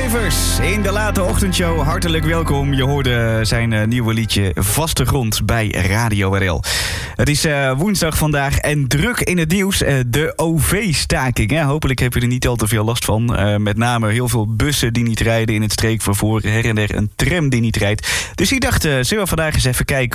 Rivers in de late ochtendshow. Hartelijk welkom. Je hoorde zijn nieuwe liedje Vaste Grond bij Radio RL. Het is woensdag vandaag en druk in het nieuws. De OV-staking. Hopelijk heb je er niet al te veel last van. Met name heel veel bussen die niet rijden in het streekvervoer. Her en der een tram die niet rijdt. Dus ik dacht, zullen we vandaag eens even kijken